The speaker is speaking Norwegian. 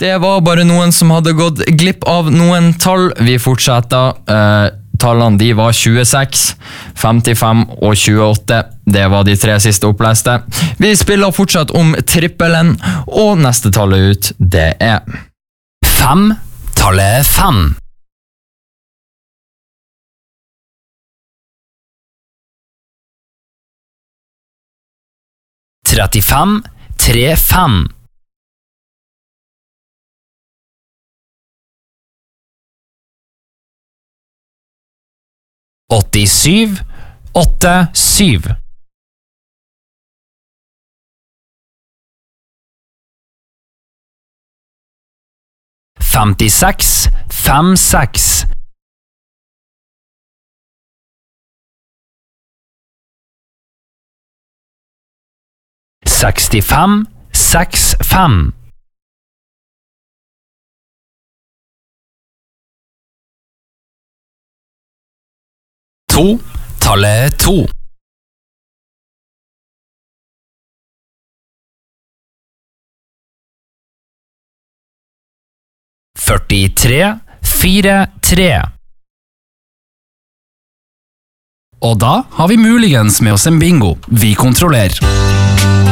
Det var bare noen som hadde gått glipp av noen tall. Vi fortsetter. Tallene de var 26, 55 og 28. Det var de 3 siste oppleste. Vi spiller fortsatt om trippelen, og neste tallet ut, det er 5, tallet 5. 35, 35. 87, 87. 56, 56. 65, 65. 2, tallet 2. 43, 43. Og da har vi muligens med oss en bingo. Vi kontrollerer.